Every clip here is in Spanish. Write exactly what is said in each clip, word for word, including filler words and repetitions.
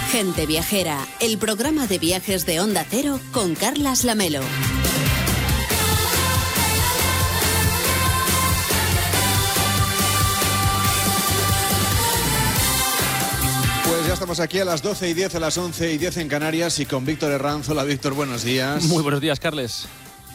Gente Viajera, el programa de viajes de Onda Cero con Carlas Lamelo. Pues ya estamos aquí a las doce y diez, a las once y diez en Canarias y con Víctor Herranz. Hola Víctor, buenos días. Muy buenos días, Carles.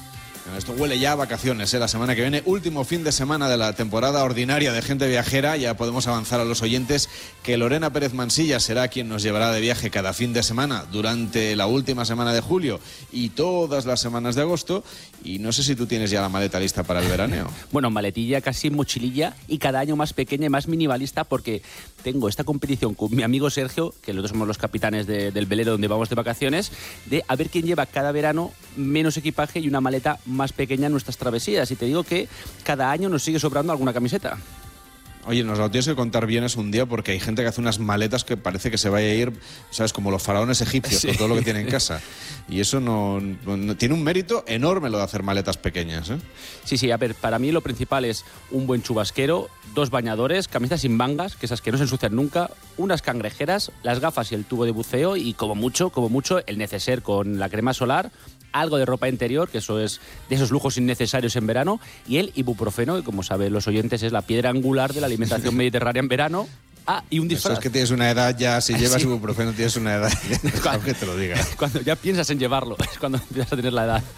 Esto huele ya a vacaciones, ¿eh? La semana que viene, último fin de semana de la temporada ordinaria de Gente Viajera. Ya podemos avanzar a los oyentes que Lorena Pérez Mansilla será quien nos llevará de viaje cada fin de semana durante la última semana de julio y todas las semanas de agosto. Y no sé si tú tienes ya la maleta lista para el veraneo. Bueno, maletilla, casi mochililla y cada año más pequeña y más minimalista porque tengo esta competición con mi amigo Sergio, que los dos somos los capitanes de, del velero donde vamos de vacaciones, de a ver quién lleva cada verano menos equipaje y una maleta más pequeña en nuestras travesías. Y te digo que cada año nos sigue sobrando alguna camiseta. Oye, nos lo tienes que contar bien es un día porque hay gente que hace unas maletas que parece que se vaya a ir, ¿sabes? Como los faraones egipcios, sí, con todo lo que tiene en casa. Y eso no, no tiene un mérito enorme lo de hacer maletas pequeñas, ¿eh? Sí, sí, a ver, para mí lo principal es un buen chubasquero, dos bañadores, camisetas sin mangas, que esas que no se ensucian nunca, unas cangrejeras, las gafas y el tubo de buceo y como mucho, como mucho, el neceser con la crema solar, algo de ropa interior, que eso es de esos lujos innecesarios en verano, y el ibuprofeno, que como saben los oyentes es la piedra angular de la alimentación mediterránea en verano. Ah, y un disfraz. Eso es que tienes una edad ya, si llevas sí. ibuprofeno tienes una edad, cuando, que te lo diga. Cuando ya piensas en llevarlo, es cuando empiezas a tener la edad.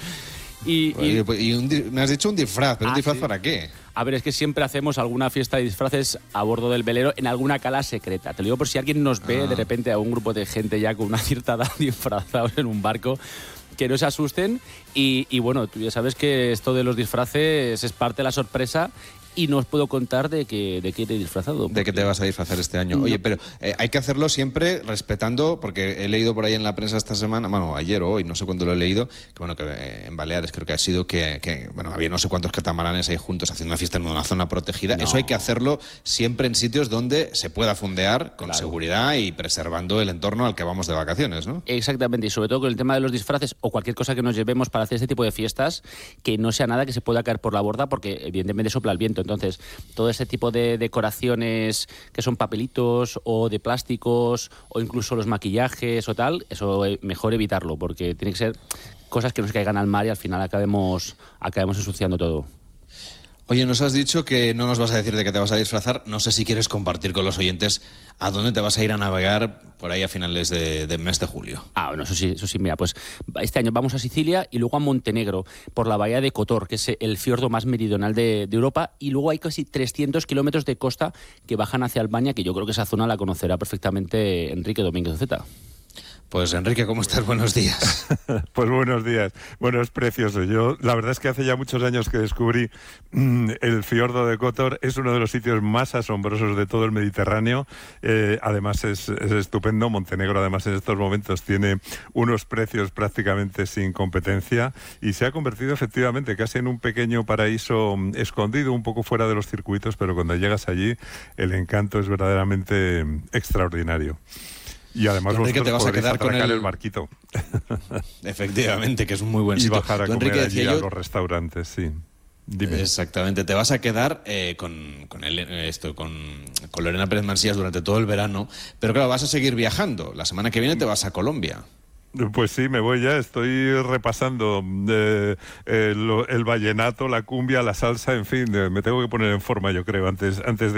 Y, Oye, y, y un, me has dicho un disfraz, ¿pero ah, un disfraz sí. para qué? A ver, es que siempre hacemos alguna fiesta de disfraces a bordo del velero en alguna cala secreta. Te lo digo por si alguien nos ve ah. de repente a un grupo de gente ya con una cierta edad disfrazados en un barco, que no se asusten. Y, y bueno, tú ya sabes que esto de los disfraces es parte de la sorpresa. Y no os puedo contar de qué de qué te he disfrazado. Porque... ¿De qué te vas a disfrazar este año? Oye, pero eh, hay que hacerlo siempre respetando, porque he leído por ahí en la prensa esta semana, bueno, ayer o hoy, no sé cuándo lo he leído, que bueno, que eh, en Baleares creo que ha sido que, que, bueno, había no sé cuántos catamaranes ahí juntos haciendo una fiesta en una zona protegida. No. Eso hay que hacerlo siempre en sitios donde se pueda fondear con claro. seguridad y preservando el entorno al que vamos de vacaciones, ¿no? Exactamente, y sobre todo con el tema de los disfraces o cualquier cosa que nos llevemos para hacer este tipo de fiestas, que no sea nada que se pueda caer por la borda, porque evidentemente sopla el viento. Entonces, todo ese tipo de decoraciones que son papelitos o de plásticos o incluso los maquillajes o tal, eso mejor evitarlo porque tiene que ser cosas que no se caigan al mar y al final acabemos, acabemos ensuciando todo. Oye, nos has dicho que no nos vas a decir de qué te vas a disfrazar. No sé si quieres compartir con los oyentes a dónde te vas a ir a navegar por ahí a finales de, de mes de julio. Ah, bueno, eso sí, eso sí, mira, pues este año vamos a Sicilia y luego a Montenegro, por la bahía de Kotor, que es el fiordo más meridional de, de Europa, y luego hay casi trescientos kilómetros de costa que bajan hacia Albania, que yo creo que esa zona la conocerá perfectamente Enrique Domínguez Zeta. Pues Enrique, ¿cómo estás? Buenos días. Pues buenos días. Bueno, es precioso. Yo, la verdad es que hace ya muchos años que descubrí mmm, el fiordo de Kotor. Es uno de los sitios más asombrosos de todo el Mediterráneo. Eh, además es, es estupendo. Montenegro, además, en estos momentos tiene unos precios prácticamente sin competencia y se ha convertido efectivamente casi en un pequeño paraíso escondido, un poco fuera de los circuitos, pero cuando llegas allí el encanto es verdaderamente extraordinario. Y además Enrique, vosotros te vas a quedar con el... el barquito. Efectivamente, que es un muy buen y sitio. Y bajar a Tú, comer Enrique, allí yo... a los restaurantes, sí. Dime. Exactamente, te vas a quedar eh, con, con, el, esto, con, con Lorena Pérez Mansillas durante todo el verano, pero claro, vas a seguir viajando. La semana que viene te vas a Colombia. Pues sí, me voy ya, estoy repasando eh, el, el vallenato, la cumbia, la salsa, en fin, me tengo que poner en forma, yo creo, antes, antes de